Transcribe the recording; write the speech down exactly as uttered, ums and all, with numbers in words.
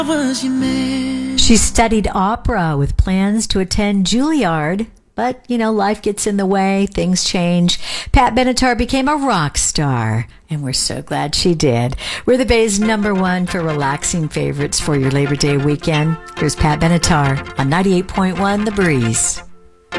Was you made? She studied opera with plans to attend Juilliard, but, you know, life gets in the way, things change. Pat Benatar became a rock star, and we're so glad she did. We're the Bay's number one for relaxing favorites for your Labor Day weekend. Here's Pat Benatar on ninety-eight point one The Breeze.